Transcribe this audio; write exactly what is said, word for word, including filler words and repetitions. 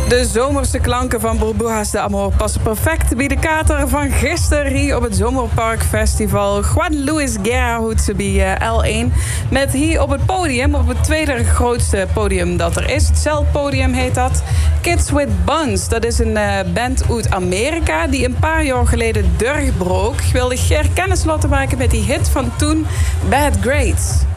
De zomerse klanken van Burbujas de Amor passen perfect bij de kater van gisteren hier op het Zomerpark Festival. Juan Luis Guerra hoort bij L één. Met hier op het podium, op het tweede grootste podium dat er is. Het Zeltpodium heet dat. Kids with Buns, dat is een uh, band uit Amerika die een paar jaar geleden durchbrook. Ik wilde Ger kennis laten maken met die hit van toen, Bad Grades.